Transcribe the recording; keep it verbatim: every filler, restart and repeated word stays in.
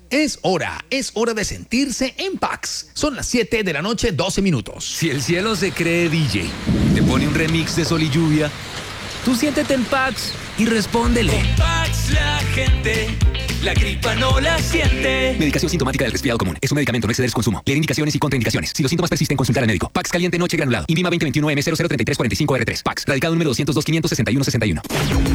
Es hora, es hora de sentirse en Pax. Son las siete de la noche, doce minutos. Si el cielo se cree D J, te pone un remix de Sol y Lluvia, tú siéntete en Pax y respóndele. Con Pax la gente, la gripa no la siente. Medicación sintomática del resfriado común. Es un medicamento, no exceder su consumo. Leer indicaciones y contraindicaciones. Si los síntomas persisten, consultar al médico. Pax caliente noche granulado. Invima veinte veintiuno M cero cero tres tres cuatro cinco R tres. Pax. Radicado número doscientos dos quinientos sesenta y uno sesenta y uno.